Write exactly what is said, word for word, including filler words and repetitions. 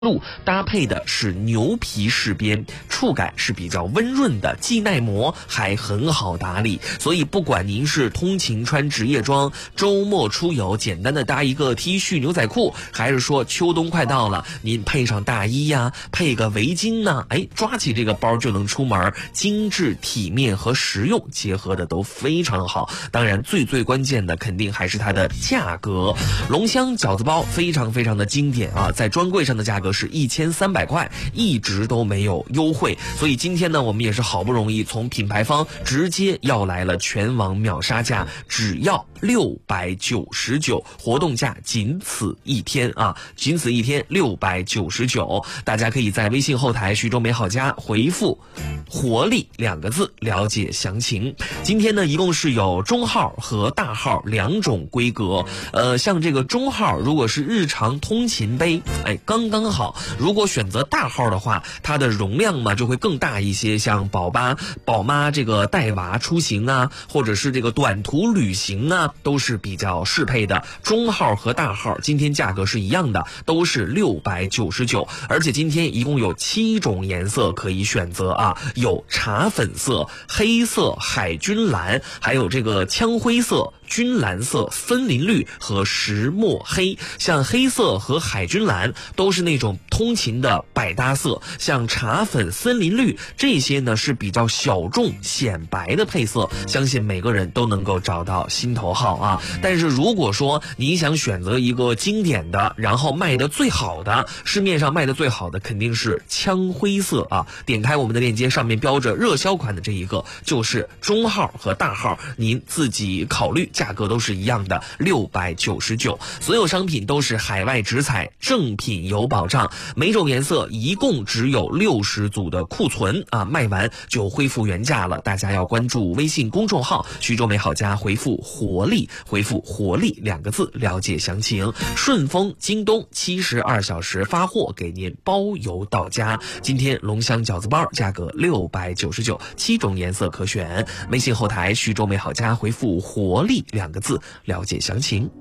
露搭配的是牛皮饰边，触感是比较温润的，既耐磨还很好打理。所以不管您是通勤穿职业装，周末出游简单的搭一个 T 恤牛仔裤，还是说秋冬快到了，您配上大衣呀，配个围巾呢，哎，抓起这个包就能出门，精致体面和实用结合的都非常好。当然最最关键的肯定还是它的价格。龙香饺子包非常非常的经典啊，在专柜上的价格是一千三百块，一直都没有优惠，所以今天呢，我们也是好不容易从品牌方直接要来了全网秒杀价，只要六百九十九，活动价仅此一天啊，仅此一天六百九十九，大家可以在微信后台徐州美好家回复活力两个字了解详情。今天呢，一共是有中号和大号两种规格，呃，像这个中号如果是日常通勤杯，哎，刚刚好。如果选择大号的话，它的容量嘛就会更大一些，像宝妈宝妈这个带娃出行啊，或者是这个短途旅行啊，都是比较适配的。中号和大号今天价格是一样的，都是六百九十九，而且今天一共有七种颜色可以选择啊，有茶粉色、黑色、海军蓝，还有这个枪灰色、军蓝色、森林绿和石墨黑。像黑色和海军蓝都是那种通勤的百搭色，像茶粉、森林绿这些呢是比较小众显白的配色，相信每个人都能够找到心头好啊。但是如果说你想选择一个经典的，然后卖的最好的，市面上卖的最好的肯定是枪灰色啊。点开我们的链接，上面标着热销款的这一个就是中号和大号，您自己考虑，价格都是一样的，六百九十九。所有商品都是海外直采，正品有保障，每种颜色一共只有六十组的库存啊，卖完就恢复原价了。大家要关注微信公众号徐州美好家，回复活力，回复活力两个字了解详情。顺丰、京东七十二小时发货，给您包邮到家。今天龙香饺子包价格六百九十九，七种颜色可选。微信后台徐州美好家回复活力两个字了解详情。